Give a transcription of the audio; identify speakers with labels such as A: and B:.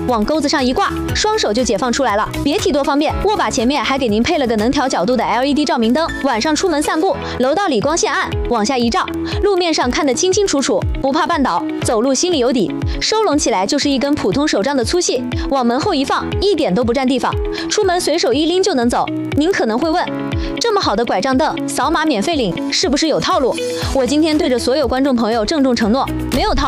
A: 往钩子上一挂，双手就解放出来了，别提多方便。握把前面还给您配了个能调角度的 LED 照明灯，晚上出门散步，楼道里光线暗，往下一照，路面上看得清清楚楚，不怕绊倒，走路心里有底。收拢起来就是一根普通手杖的粗细，往门后一放，一点都不占地方，出门随手一拎就能走。您可能会问，这么好的拐杖凳，扫码免费领，是不是有套路？我今天对着所有观众朋友郑重承诺，没有套路。